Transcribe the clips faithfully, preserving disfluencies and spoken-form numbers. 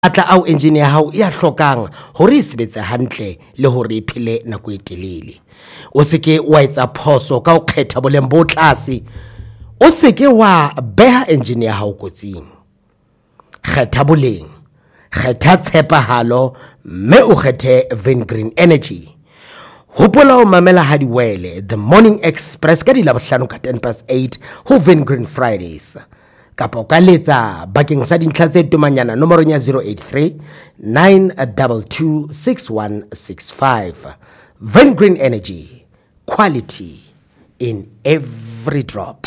atla au engineer hao ya hlokang hore e sebetse hantle le hore e phele nako e telele. O seke wa etsa phoso ka o kgetha boleng bo tlase. O seke wa beha engineer hao kotsing. Kgetha boleng, kgetha tshepahalo, mme o kgethe Vengreen Energy. Hopola o mamela Hadiwele, The Morning Express ka di Labohlano ka ten past eight ho Vengreen Fridays. Kapo ka letsa bakeng sa dintlha tse tomanyana nomoro ya zero eight three nine two two six one six five. Vengreen Energy, quality in every drop.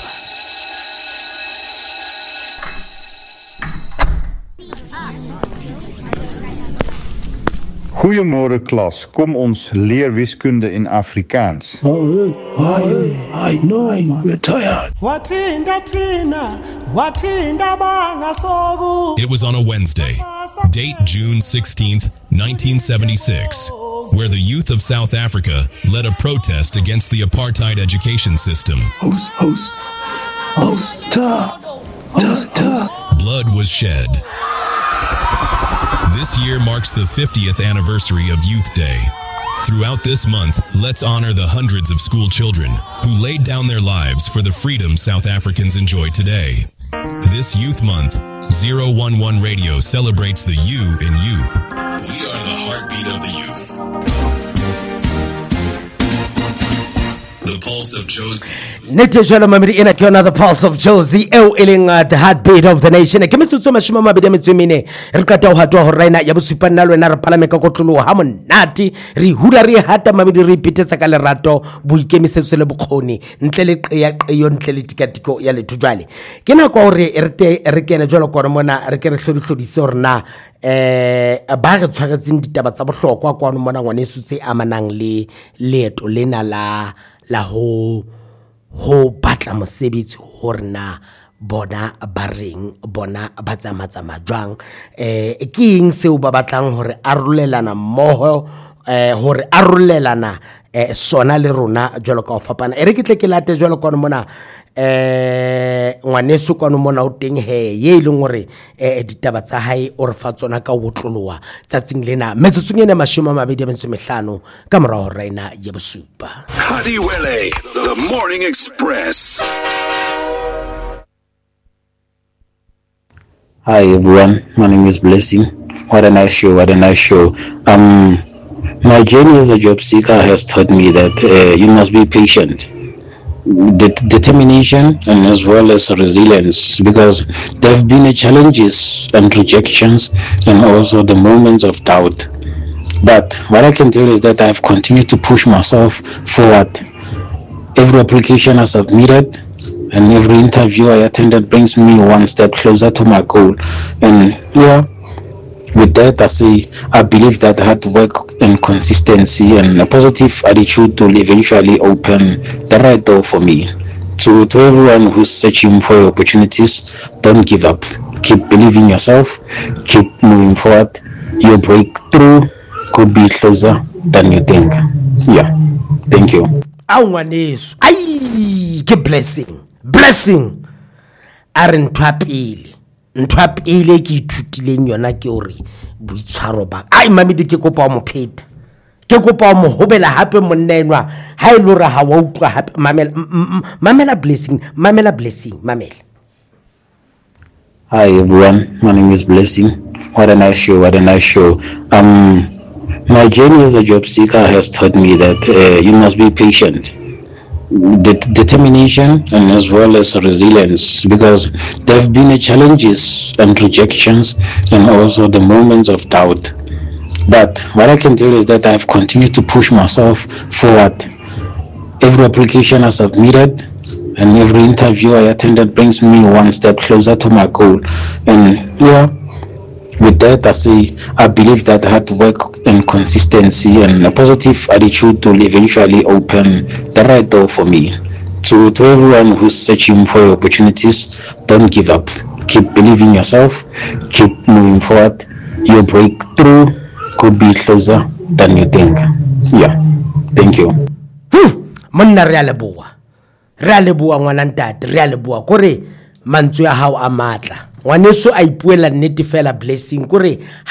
Goeiemôre klas, kom ons leer wiskunde in Afrikaans. Oh, I, I know, we're tired. It was on a Wednesday, date June sixteenth, nineteen seventy-six, where the youth of South Africa led a protest against the apartheid education system. Host, host, host, ta, ta, ta. Blood was shed. This year marks the fiftieth anniversary of Youth Day. Throughout this month, let's honor the hundreds of school children who laid down their lives for the freedom South Africans enjoy today. This Youth Month, zero one one Radio celebrates the you in youth. We are the heartbeat of the youth. The Pulse of Josie. Nete jwalo mamiri ena ke The Pulse of Josie eo eling the heartbeat of the nation. Ke metsotso mashome a mabedi a metso e mene re ka ta ho hatwa ho raina ya bosupa nna lwena re palame ka kotlolo ha monate re hula re hata mabedi re ipetsetsa ka lerato boikemisetso le bokgoni ntle le qeya qeyo ntle le tikatiko ya letho jwale ke na kwa hore re te re kene jwalo ka mona re ke re hlodihlodise hore na eh ba re tshwaretseng ditaba tsa bohlokwa kwa mona ngwaneso tse amanang le leeto lena la la ho ho batla mosebetsi hore na bona ba reng bona ba tsamatsama jwang eh ke eng seo ba batlang hore arolelana mmoho eh hore arolelana eh sona le rona jwalo ka o fapana e re ke tle ke late jwalo ka mona eh ngwaneso kwa mona o teng he ye ile ngore eh ditaba tsa hae o re fa tsona ka botlolowa tsatsing lena metsotsong ene mashome a mabedi a metso mehlano ka mora ho raina ya bosupa. Hadiwele, The Morning Express. Hi everyone, my name is Blessing. What a nice show, what a nice show. Um, my journey as a job seeker has taught me that uh, you must be patient, De- determination, and as well as resilience, because there have been challenges and rejections and also the moments of doubt. But what I can tell is that I've continued to push myself forward. Every application I submitted and every interview I attended brings me one step closer to my goal. And yeah, with that I say I believe that hard work and consistency and a positive attitude will eventually open the right door for me. So to everyone who's searching for opportunities, don't give up. Keep believing yourself, keep moving forward. Your breakthrough could be closer than you think. Yeah, thank you. Awaneso ai ke blessing blessing are ntwa pele ntwa pele ke ithutileng yona ke hore boitshwaro ba ai mamedi ke kopa mo pheta ke kopa mo hobela hape monnenwa ha ile hore ha wa utlwa hape mamela mamela blessing mamela blessing mamela. Hi everyone, my name is Blessing. What a nice show, what a nice show. Um My journey as a job seeker has taught me that uh, you must be patient, De- determination, and as well as resilience, because there have been challenges and rejections and also the moments of doubt. But what I can tell is that I've continued to push myself forward. Every application I submitted and every interview I attended brings me one step closer to my goal. And yeah, with that I say I believe that hard work and consistency and a positive attitude will eventually open the right door for me. So to everyone who's searching for opportunities, don't give up. Keep believing yourself, keep moving forward. Your breakthrough could be closer than you think. Yeah, thank you. Hmm. Monna re a leboa re a leboa ngwana ntate re a leboa kore mantswe ya hao a matla ngwaneso a ipuela nnete fela blessing kore